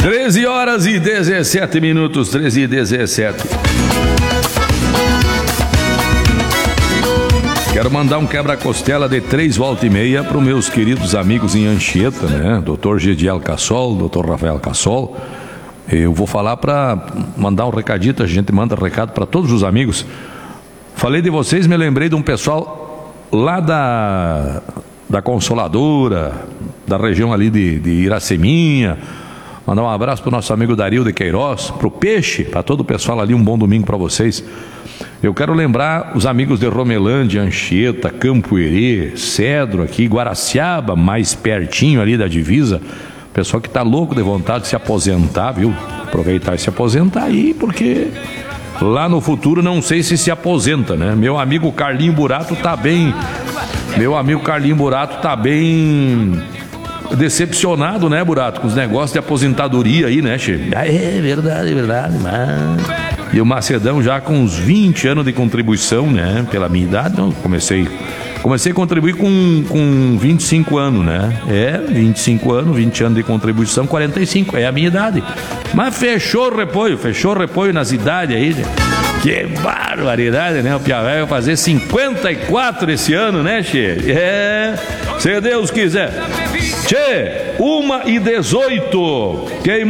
13 horas e 17 minutos, 13 e 17. Quero mandar um quebra-costela de 3 volta e meia para os meus queridos amigos em Anchieta, né? Dr. Gediel Cassol, Dr. Rafael Cassol. Eu vou falar para mandar um recadito, a gente manda recado para todos os amigos. Falei de vocês, me lembrei de um pessoal lá da Consoladora, da região ali de Iraceminha. Mandar um abraço para o nosso amigo Dario de Queiroz, para o Peixe, para todo o pessoal ali, um bom domingo para vocês. Eu quero lembrar os amigos de Romelândia, Anchieta, Campo Herê, Cedro aqui, Guaraciaba, mais pertinho ali da divisa. Pessoal que está louco de vontade de se aposentar, viu? Aproveitar e se aposentar aí, porque lá no futuro não sei se aposenta, né? Meu amigo Carlinho Burato tá bem decepcionado, né, Burato, com os negócios de aposentadoria aí, né, che? É verdade, mas... E o Macedão já com uns 20 anos de contribuição, né, pela minha idade, não, comecei a contribuir com 25 anos, né? 25 anos, 20 anos de contribuição, 45, é a minha idade. Mas fechou o repolho nas idades aí, né? Que barbaridade, né? O Piauí vai fazer 54 esse ano, né, che? Se Deus quiser. Che, 1h18.